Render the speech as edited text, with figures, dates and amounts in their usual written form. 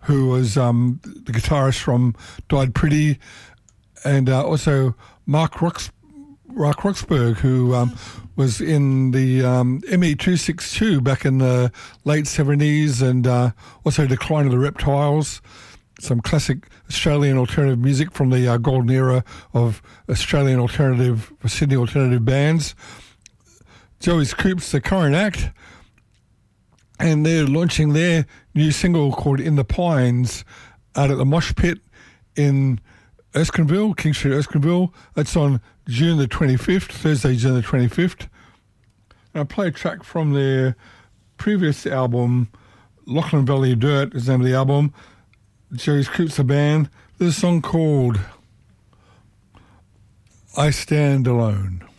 who was the guitarist from Died Pretty, and also Mark Roxburgh, who was in the ME262 back in the late 70s, and also Decline of the Reptiles, some classic Australian alternative music from the golden era of Australian alternative, Sydney alternative bands. Joey Scoop's the current act, and they're launching their new single called In the Pines out at the Mosh Pit in Erskineville, King Street, Erskineville. That's on June the 25th, Thursday, June the 25th. And I play a track from their previous album, Lachlan Valley Dirt is the name of the album. Joey Scoop's the band. There's a song called I Stand Alone.